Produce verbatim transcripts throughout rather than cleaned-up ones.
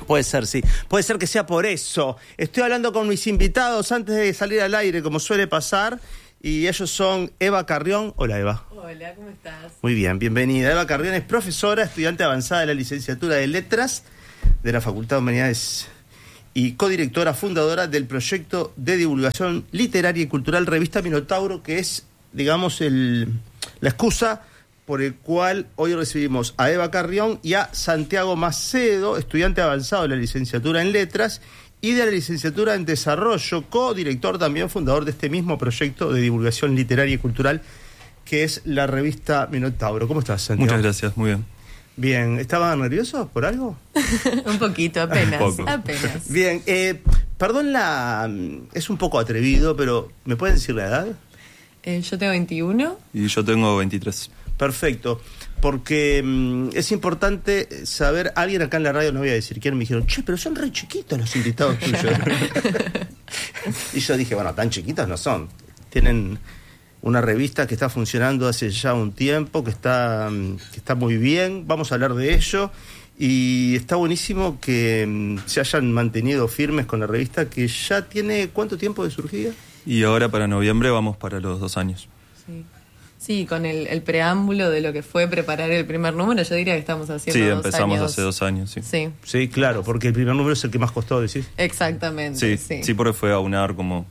Puede ser, sí. Puede ser que sea por eso. Estoy hablando con mis invitados antes de salir al aire, como suele pasar, y ellos son Eva Carrión. Hola, Eva. Hola, ¿cómo estás? Muy bien, bienvenida. Eva Carrión es profesora, estudiante avanzada de la licenciatura de Letras de la Facultad de Humanidades y codirectora fundadora del proyecto de divulgación literaria y cultural Revista Minotauro, que es, digamos, el, la excusa por el cual hoy recibimos a Eva Carrión y a Santiago Macedo, estudiante avanzado de la licenciatura en Letras y de la licenciatura en Desarrollo, codirector también fundador de este mismo proyecto de divulgación literaria y cultural, que es la Revista Minotauro. ¿Cómo estás, Santiago? Muchas gracias, muy bien. Bien, ¿estaban nerviosos por algo? Un poquito, apenas, un poco. apenas. Bien, eh, perdón la... es un poco atrevido, pero ¿me pueden decir la edad? Eh, yo tengo veintiuno. Y yo tengo veintitrés. Perfecto, porque mmm, es importante saber, alguien acá en la radio, no voy a decir quién, me dijeron, che, pero son re chiquitos los invitados tuyos. Y yo dije, bueno, tan chiquitos no son. Tienen una revista que está funcionando hace ya un tiempo, que está, que está muy bien, vamos a hablar de ello. Y está buenísimo que mmm, se hayan mantenido firmes con la revista, que ya tiene, ¿cuánto tiempo de surgida? Y ahora para noviembre vamos para los dos años. Sí. Sí, con el, el preámbulo de lo que fue preparar el primer número, yo diría que estamos haciendo Sí, dos empezamos años. hace dos años, sí. Sí, Sí, claro, porque el primer número es el que más costó, decís. exactamente. Sí, Sí, sí, porque fue aunar como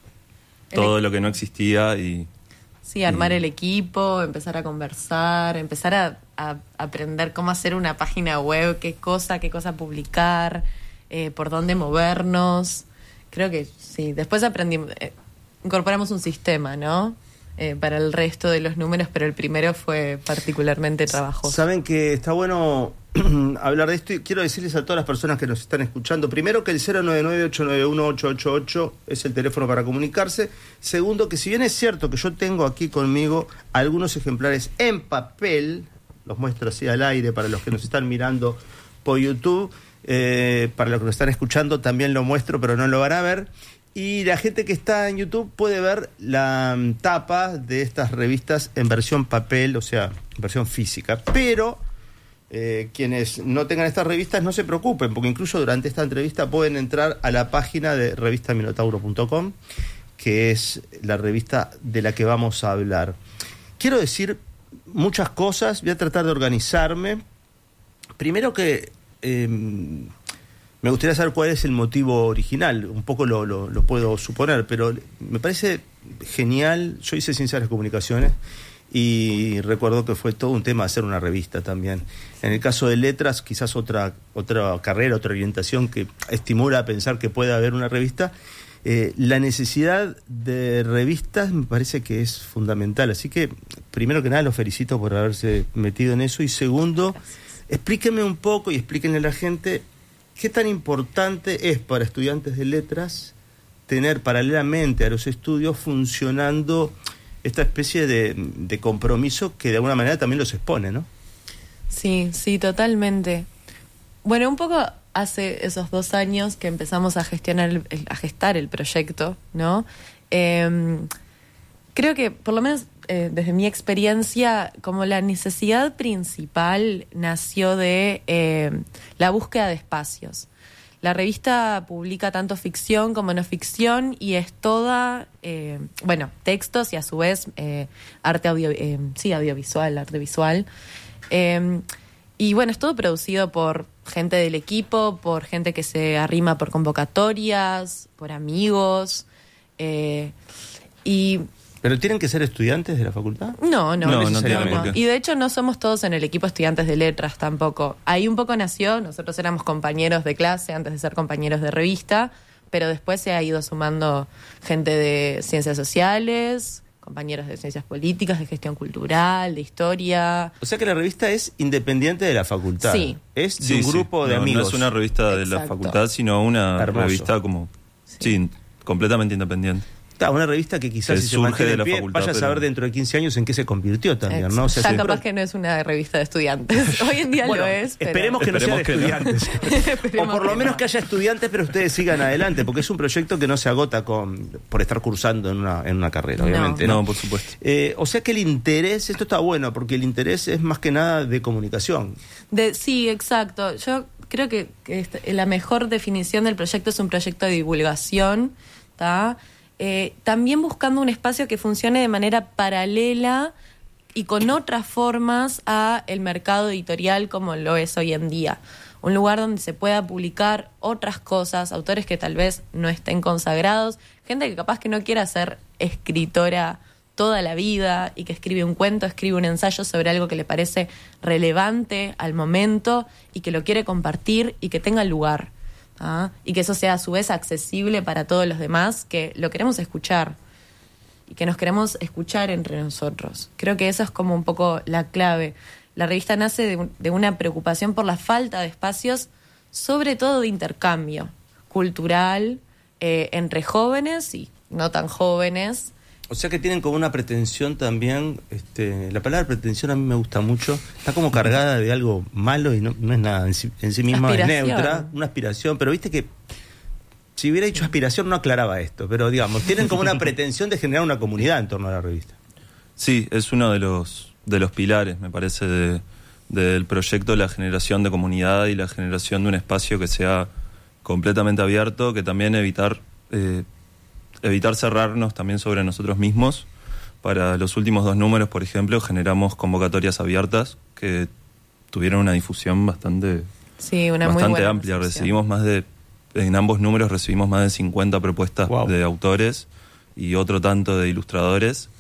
El todo e- lo que no existía y... Sí, armar el equipo, empezar a conversar, empezar a, a aprender cómo hacer una página web, qué cosa, qué cosa publicar, eh, por dónde movernos. Creo que sí, después aprendimos, eh, incorporamos un sistema, ¿no? Eh, para el resto de los números, pero el primero fue particularmente trabajoso. Saben que está bueno hablar de esto y quiero decirles a todas las personas que nos están escuchando, primero que el cero nueve nueve, ocho nueve uno, ocho ocho ocho es el teléfono para comunicarse. Segundo, que si bien es cierto que yo tengo aquí conmigo algunos ejemplares en papel, los muestro así al aire para los que nos están mirando por YouTube, eh, para los que nos están escuchando también lo muestro, pero no lo van a ver. Y la gente que está en YouTube puede ver la um, tapa de estas revistas en versión papel, o sea, en versión física. Pero eh, quienes no tengan estas revistas no se preocupen, porque incluso durante esta entrevista pueden entrar a la página de revista minotauro punto com, que es la revista de la que vamos a hablar. Quiero decir muchas cosas, voy a tratar de organizarme. Primero que... Eh, me gustaría saber cuál es el motivo original, un poco lo, lo, lo puedo suponer, pero me parece genial. Yo hice Ciencias de las Comunicaciones y recuerdo que fue todo un tema hacer una revista también. En el caso de Letras, quizás otra, otra carrera, otra orientación que estimula a pensar que puede haber una revista. Eh, la necesidad de revistas me parece que es fundamental, así que primero que nada los felicito por haberse metido en eso y segundo, explíquenme un poco y explíquenle a la gente ¿qué tan importante es para estudiantes de letras tener paralelamente a los estudios funcionando esta especie de, de compromiso que de alguna manera también los expone, ¿no? Sí, sí, totalmente. Bueno, un poco hace esos dos años que empezamos a gestionar, el, a gestar el proyecto, ¿no? Eh, creo que, por lo menos eh, desde mi experiencia, como la necesidad principal nació de eh, la búsqueda de espacios. La revista publica tanto ficción como no ficción y es toda, eh, bueno, textos y a su vez eh, arte audio, eh, sí, audiovisual, arte visual. Eh, y bueno, es todo producido por gente del equipo, por gente que se arrima por convocatorias, por amigos. Eh, y ¿Pero tienen que ser estudiantes de la facultad? No, no, No, no, no tienen no. por qué. Y de hecho no somos todos en el equipo estudiantes de letras tampoco. Ahí un poco nació, nosotros éramos compañeros de clase antes de ser compañeros de revista, pero después se ha ido sumando gente de ciencias sociales, compañeros de ciencias políticas, de gestión cultural, de historia. O sea que la revista es independiente de la facultad. Sí. Es de Sí, un sí. grupo de No, amigos. No es una revista de la Exacto. facultad, sino una Hermoso. revista como... Sí. Sí, completamente independiente. Claro, una revista que quizás Que si se surge mantiene de en la pie, facultad, vaya a pero- saber dentro de quince años en qué se convirtió también, ¿no? O sea, ya siempre- capaz que no es una revista de estudiantes. Hoy en día Bueno, lo es, pero... esperemos que no sea de Esperemos que no. estudiantes. o Esperemos por lo que menos no. que haya estudiantes, pero ustedes sigan adelante, porque es un proyecto que no se agota con por estar cursando en una, en una carrera, No. obviamente. ¿no? No, por supuesto. Eh, o sea que el interés, esto está bueno, porque el interés es más que nada de comunicación. De, sí, exacto. Yo creo que, que este, la mejor definición del proyecto es un proyecto de divulgación, ¿tá? Eh, también buscando un espacio que funcione de manera paralela y con otras formas a el mercado editorial como lo es hoy en día. Un lugar donde se pueda publicar otras cosas, autores que tal vez no estén consagrados, gente que capaz que no quiera ser escritora toda la vida y que escribe un cuento, escribe un ensayo sobre algo que le parece relevante al momento y que lo quiere compartir y que tenga lugar. ¿Ah? Y que eso sea a su vez accesible para todos los demás que lo queremos escuchar y que nos queremos escuchar entre nosotros. Creo que eso es como un poco la clave. La revista nace de, un, de una preocupación por la falta de espacios, sobre todo de intercambio cultural eh, entre jóvenes y no tan jóvenes. O sea que tienen como una pretensión también, este, la palabra pretensión a mí me gusta mucho, está como cargada de algo malo y no, no es nada en sí, en sí misma, es neutra, una aspiración, pero viste que si hubiera dicho aspiración no aclaraba esto, pero digamos, tienen como una pretensión de generar una comunidad en torno a la revista. Sí, es uno de los, de los pilares, me parece, de, del proyecto, la generación de comunidad y la generación de un espacio que sea completamente abierto, que también evitar... Eh, evitar cerrarnos también sobre nosotros mismos. Para los últimos dos números, por ejemplo, generamos convocatorias abiertas que tuvieron una difusión bastante, sí, una bastante muy buena amplia. recepción. Recibimos más de, en ambos números recibimos más de cincuenta propuestas Wow. de autores y otro tanto de ilustradores.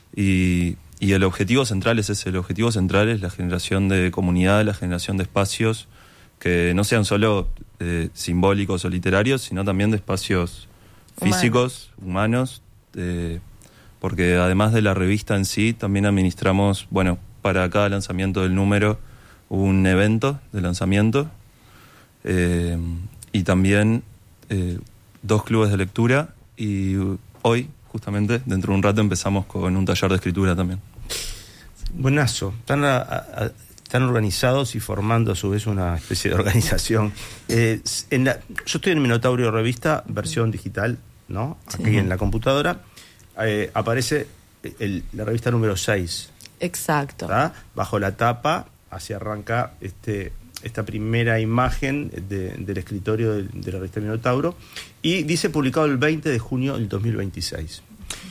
Y, y el objetivo central es ese, el objetivo central es la generación de comunidad, la generación de espacios que no sean solo eh, simbólicos o literarios, sino también de espacios físicos, humanos, eh, porque además de la revista en sí, también administramos, bueno, para cada lanzamiento del número, un evento de lanzamiento eh, y también eh, dos clubes de lectura y hoy, justamente, dentro de un rato empezamos con un taller de escritura también. Buenazo, están, a, a, están organizados y formando a su vez una especie de organización. Eh, en la, yo estoy en Minotaurio Revista, versión digital, ¿no? Aquí sí. En la computadora eh, aparece el, la revista número seis. Exacto. ¿Tá? Bajo la tapa, así arranca este, esta primera imagen de, del escritorio de, de la revista Minotauro, y dice publicado el veinte de junio del dos mil veintiséis.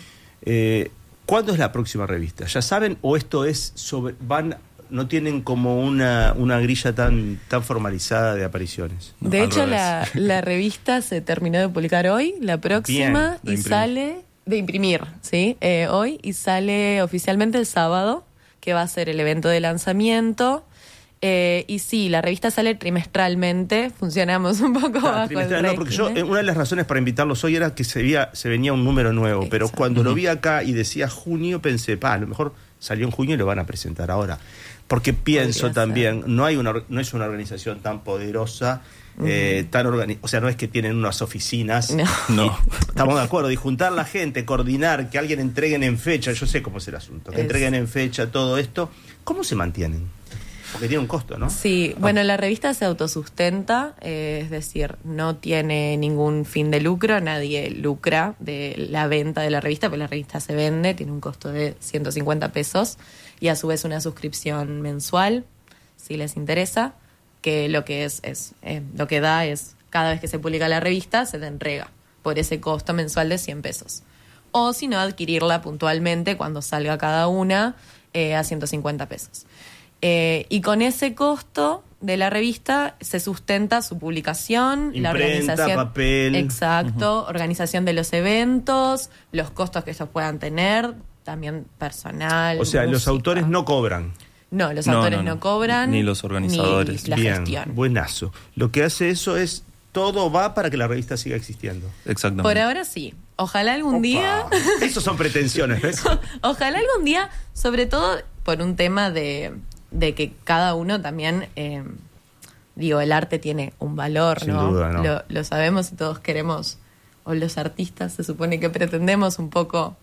Eh, ¿Cuándo es la próxima revista? ¿Ya saben o esto es sobre... van no tienen como una, una grilla tan, tan formalizada de apariciones? No, de hecho, la, la revista se terminó de publicar hoy, la próxima, Bien, y sale... De imprimir, ¿sí? Eh, hoy, y sale oficialmente el sábado, que va a ser el evento de lanzamiento. Eh, y sí, la revista sale trimestralmente, funcionamos un poco ah, bajo el no, régimen. porque yo, eh, una de las razones para invitarlos hoy era que se, veía, se venía un número nuevo, Exacto. Pero cuando lo vi acá y decía junio, pensé, pa, a lo mejor salió en junio y lo van a presentar ahora. Porque pienso Podría también, no hay una no es una organización tan poderosa, uh-huh. eh, tan organi- o sea, no es que tienen unas oficinas. No. no. Estamos de acuerdo, y juntar la gente, coordinar, que alguien entreguen en fecha, yo sé cómo es el asunto, que es. entreguen en fecha todo esto, ¿cómo se mantienen? Porque tiene un costo, ¿no? Sí, bueno, la revista se autosustenta, eh, es decir, no tiene ningún fin de lucro, nadie lucra de la venta de la revista, porque la revista se vende, tiene un costo de ciento cincuenta pesos y a su vez una suscripción mensual, si les interesa, que lo que es, es eh, lo que da es, cada vez que se publica la revista, se te entrega por ese costo mensual de cien pesos. O si no, adquirirla puntualmente cuando salga cada una eh, a ciento cincuenta pesos. Eh, y con ese costo de la revista se sustenta su publicación, Imprenta, la organización, papel. Exacto, uh-huh. organización de los eventos, los costos que ellos puedan tener, también personal. O sea, música. Los autores no cobran. No, los no, autores no, no, no cobran. Ni los organizadores. Ni la Bien, gestión. Buenazo. Lo que hace eso es, todo va para que la revista siga existiendo. Exactamente. Por ahora sí. Ojalá algún Opa. día... Esos son pretensiones, ¿ves? Ojalá algún día, sobre todo por un tema de... de que cada uno también, eh, digo, el arte tiene un valor, Sin ¿no? duda, ¿no? Lo, lo sabemos y todos queremos, o los artistas se supone que pretendemos un poco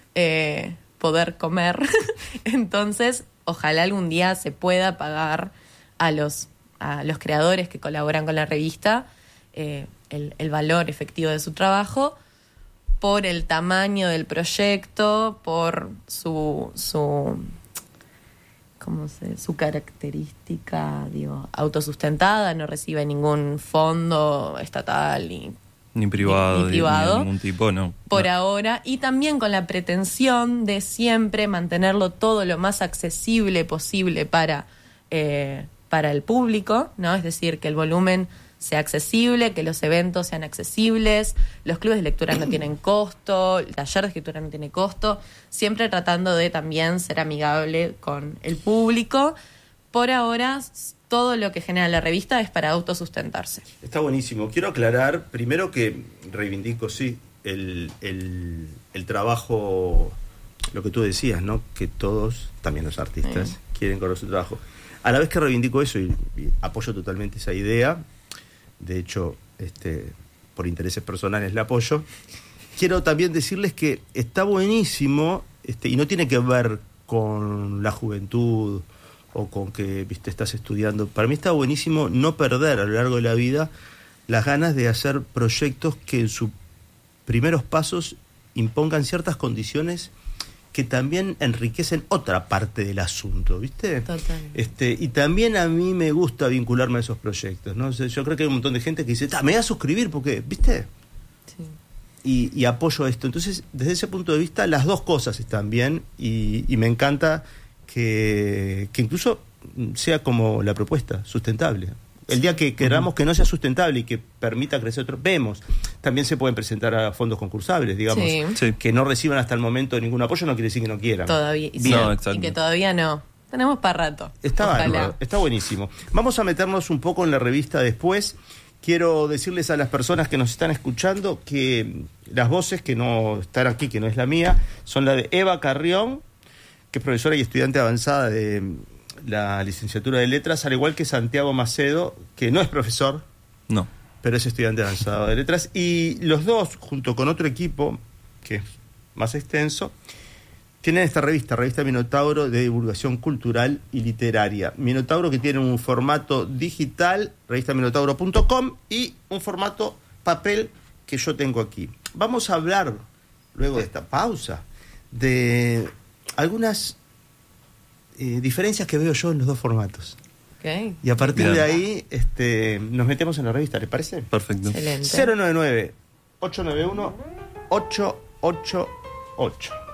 eh, poder comer. Entonces, ojalá algún día se pueda pagar a los, a los creadores que colaboran con la revista eh, el, el valor efectivo de su trabajo por el tamaño del proyecto, por su... su como se, su característica, digo, autosustentada, no recibe ningún fondo estatal ni, ni privado, ni, ni privado ni de ningún tipo, no. por no. ahora, y también con la pretensión de siempre mantenerlo todo lo más accesible posible para, eh, para el público, ¿no? Es decir, que el volumen sea accesible, que los eventos sean accesibles, los clubes de lectura no tienen costo, el taller de escritura no tiene costo, siempre tratando de también ser amigable con el público. Por ahora, todo lo que genera la revista es para autosustentarse. Está buenísimo. Quiero aclarar, primero que reivindico, sí, el, el, el trabajo, lo que tú decías, ¿no? Que todos, también los artistas, sí, quieren correr su trabajo. A la vez que reivindico eso y, y apoyo totalmente esa idea, de hecho, este, por intereses personales la apoyo, quiero también decirles que está buenísimo, este, y no tiene que ver con la juventud o con que, viste, estás estudiando. Para mí está buenísimo no perder a lo largo de la vida las ganas de hacer proyectos que en sus primeros pasos impongan ciertas condiciones que también enriquecen otra parte del asunto, ¿viste? Total. Este, y también a mí me gusta vincularme a esos proyectos, ¿no? O sea, yo creo que hay un montón de gente que dice, me voy a suscribir porque, ¿viste? Sí. Y, y apoyo esto. Entonces, desde ese punto de vista, las dos cosas están bien y, y me encanta que, que incluso sea como la propuesta, sustentable. El día que queramos que no sea sustentable y que permita crecer otro, vemos. También se pueden presentar a fondos concursables, digamos, Sí. Sí. que no reciban hasta el momento ningún apoyo, no quiere decir que no quieran. Todavía. Y, No, sí, exacto. y que todavía no. Tenemos para rato. Está Ojalá. bárbaro, está buenísimo. Vamos a meternos un poco en la revista después. Quiero decirles a las personas que nos están escuchando que las voces que no están aquí, que no es la mía, son la de Eva Carrión, que es profesora y estudiante avanzada de la licenciatura de Letras, al igual que Santiago Macedo, que no es profesor, No. pero es estudiante avanzado de Letras. Y los dos, junto con otro equipo, que es más extenso, tienen esta revista, Revista Minotauro, de divulgación cultural y literaria. Minotauro, que tiene un formato digital, revista minotauro punto com, y un formato papel que yo tengo aquí. Vamos a hablar, luego de esta pausa, de algunas eh, diferencias que veo yo en los dos formatos. Okay. Y a partir Bien. de ahí este, nos metemos en la revista, ¿les parece? Perfecto. Excelente. cero nueve nueve, ocho nueve uno, ocho ocho ocho.